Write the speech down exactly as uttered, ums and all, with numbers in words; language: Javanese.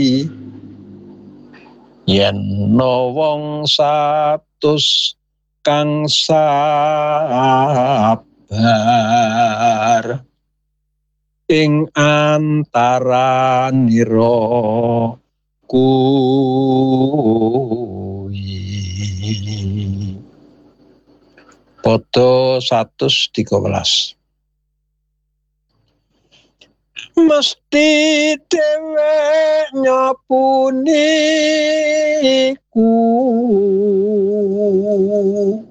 yen no wong satus kang sabar ing antaranira kuwi Pada seratus tiga belas mesti dhewek nyapuni ku